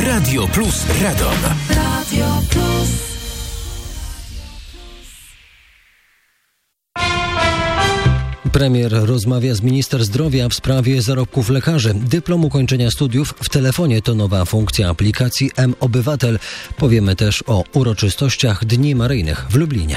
Radio Plus Radom. Radio Plus. Premier rozmawia z minister zdrowia w sprawie zarobków lekarzy. Dyplom ukończenia studiów w telefonie to nowa funkcja aplikacji mObywatel. Powiemy też o uroczystościach Dni Maryjnych w Lublinie.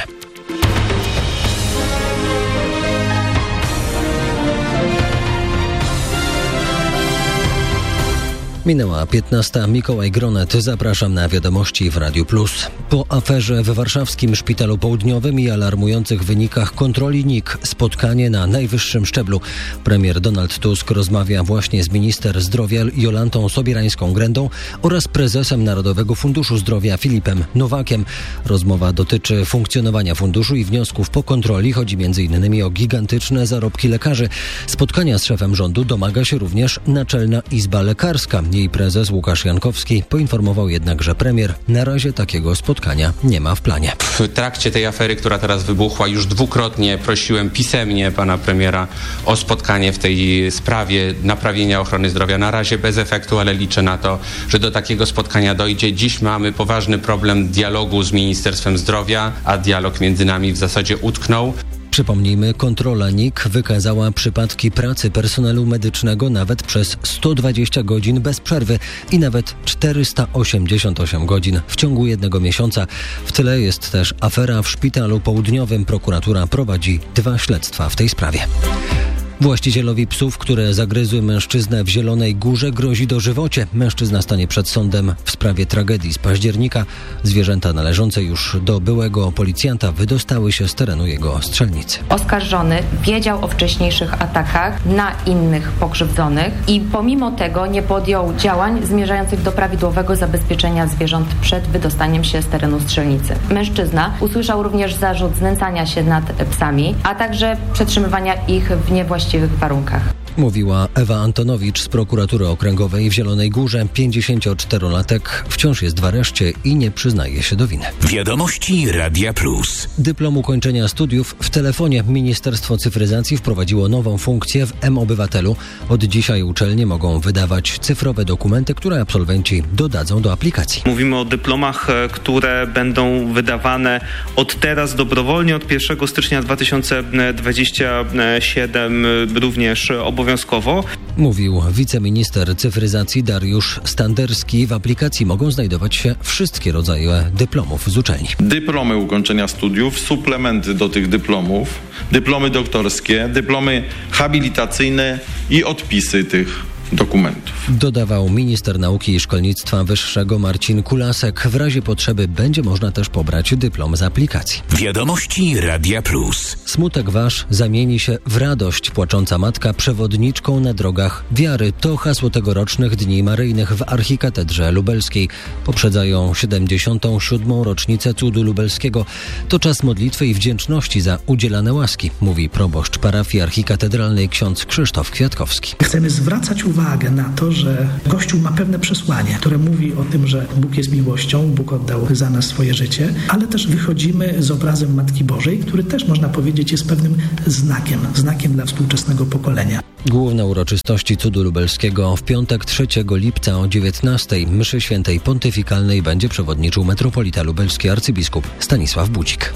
Minęła 15. Mikołaj Gronet. Zapraszam na wiadomości w Radiu Plus. Po aferze w warszawskim Szpitalu Południowym i alarmujących wynikach kontroli NIK spotkanie na najwyższym szczeblu. Premier Donald Tusk rozmawia właśnie z minister zdrowia Jolantą Sobierańską-Grędą oraz prezesem Narodowego Funduszu Zdrowia Filipem Nowakiem. Rozmowa dotyczy funkcjonowania funduszu i wniosków po kontroli. Chodzi m.in. o gigantyczne zarobki lekarzy. Spotkania z szefem rządu domaga się również Naczelna Izba Lekarska. Jej prezes Łukasz Jankowski poinformował jednak, że premier na razie takiego spotkania nie ma w planie. W trakcie tej afery, która teraz wybuchła, już dwukrotnie prosiłem pisemnie pana premiera o spotkanie w tej sprawie naprawienia ochrony zdrowia. Na razie bez efektu, ale liczę na to, że do takiego spotkania dojdzie. Dziś mamy poważny problem dialogu z Ministerstwem Zdrowia, a dialog między nami w zasadzie utknął. Przypomnijmy, kontrola NIK wykazała przypadki pracy personelu medycznego nawet przez 120 godzin bez przerwy i nawet 488 godzin w ciągu jednego miesiąca. W tyle jest też afera w Szpitalu Południowym. Prokuratura prowadzi 2 śledztwa w tej sprawie. Właścicielowi psów, które zagryzły mężczyznę w Zielonej Górze, grozi dożywocie. Mężczyzna stanie przed sądem w sprawie tragedii z października. Zwierzęta należące już do byłego policjanta wydostały się z terenu jego strzelnicy. Oskarżony wiedział o wcześniejszych atakach na innych pokrzywdzonych i pomimo tego nie podjął działań zmierzających do prawidłowego zabezpieczenia zwierząt przed wydostaniem się z terenu strzelnicy. Mężczyzna usłyszał również zarzut znęcania się nad psami, a także przetrzymywania ich w niewłaściwych warunkach. Mówiła Ewa Antonowicz z prokuratury okręgowej w Zielonej Górze. 54-latek wciąż jest w areszcie i nie przyznaje się do winy. Wiadomości Radia Plus. Dyplom ukończenia studiów w telefonie. Ministerstwo Cyfryzacji wprowadziło nową funkcję w mObywatelu. Od dzisiaj uczelnie mogą wydawać cyfrowe dokumenty, które absolwenci dodadzą do aplikacji. Mówimy o dyplomach, które będą wydawane od teraz dobrowolnie, od 1 stycznia 2027 również obowiązkowo. Mówił wiceminister cyfryzacji Dariusz Standerski. W aplikacji mogą znajdować się wszystkie rodzaje dyplomów z uczelni. Dyplomy ukończenia studiów, suplementy do tych dyplomów, dyplomy doktorskie, dyplomy habilitacyjne i odpisy tych dokumentów. Dodawał minister nauki i szkolnictwa wyższego Marcin Kulasek. W razie potrzeby będzie można też pobrać dyplom z aplikacji. Wiadomości Radia Plus. Smutek wasz zamieni się w radość. Płacząca matka przewodniczką na drogach wiary. To hasło tegorocznych Dni Maryjnych w Archikatedrze Lubelskiej. Poprzedzają 77. rocznicę cudu lubelskiego. To czas modlitwy i wdzięczności za udzielane łaski, mówi proboszcz parafii archikatedralnej ksiądz Krzysztof Kwiatkowski. Chcemy zwracać uwagę na to, że Kościół ma pewne przesłanie, które mówi o tym, że Bóg jest miłością, Bóg oddał za nas swoje życie, ale też wychodzimy z obrazem Matki Bożej, który też można powiedzieć jest pewnym znakiem dla współczesnego pokolenia. Główne uroczystości cudu lubelskiego w piątek 3 lipca o 19:00 mszy świętej pontyfikalnej będzie przewodniczył metropolita lubelski arcybiskup Stanisław Budzik.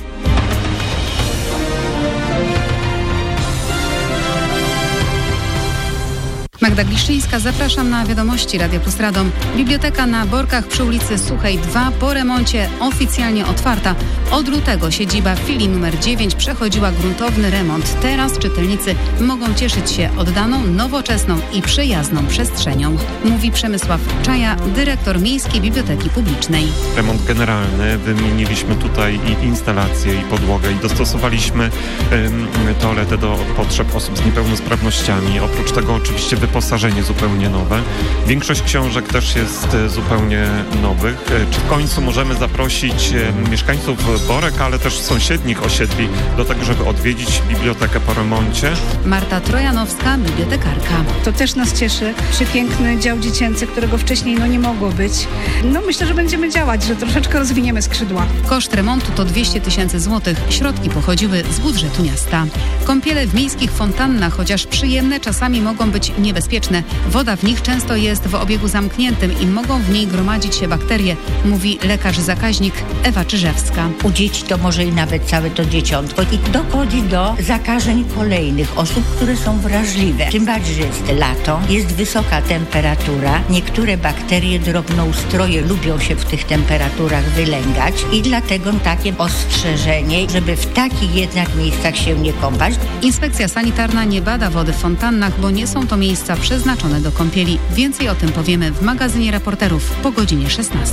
Magda Gliszczyńska, zapraszam na wiadomości Radia Plus Radom. Biblioteka na Borkach przy ulicy Suchej 2 po remoncie oficjalnie otwarta. Od lutego siedziba filii numer 9 przechodziła gruntowny remont. Teraz czytelnicy mogą cieszyć się oddaną, nowoczesną i przyjazną przestrzenią. Mówi Przemysław Czaja, dyrektor Miejskiej Biblioteki Publicznej. Remont generalny, wymieniliśmy tutaj i instalację, i podłogę, i dostosowaliśmy toaletę do potrzeb osób z niepełnosprawnościami. Oprócz tego oczywiście wyposażenie zupełnie nowe. Większość książek też jest zupełnie nowych. Czy w końcu możemy zaprosić mieszkańców Borek, ale też sąsiednich osiedli do tego, żeby odwiedzić bibliotekę po remoncie? Marta Trojanowska, bibliotekarka. To też nas cieszy. Przepiękny dział dziecięcy, którego wcześniej nie mogło być. Myślę, że będziemy działać, że troszeczkę rozwiniemy skrzydła. Koszt remontu to 200 000 złotych. Środki pochodziły z budżetu miasta. Kąpiele w miejskich fontannach, chociaż przyjemne, czasami mogą być niebezpieczne niebezpieczne. Woda w nich często jest w obiegu zamkniętym i mogą w niej gromadzić się bakterie, mówi lekarz-zakaźnik Ewa Czyżewska. U dzieci to może i nawet całe to dzieciątko i dochodzi do zakażeń kolejnych osób, które są wrażliwe. Tym bardziej, że jest lato, jest wysoka temperatura. Niektóre bakterie, drobnoustroje lubią się w tych temperaturach wylęgać i dlatego takie ostrzeżenie, żeby w takich jednak miejscach się nie kąpać. Inspekcja sanitarna nie bada wody w fontannach, bo nie są to miejsca przeznaczone do kąpieli. Więcej o tym powiemy w magazynie Reporterów po godzinie 16.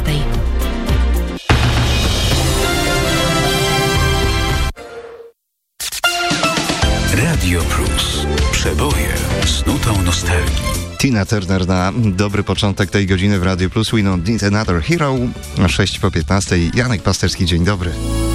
Radio Plus. Przeboje z nutą nostalgii. Tina Turner na dobry początek tej godziny w Radio Plus. We Don't Need Another Hero. 6 po 15. Janek Pasterski, dzień dobry.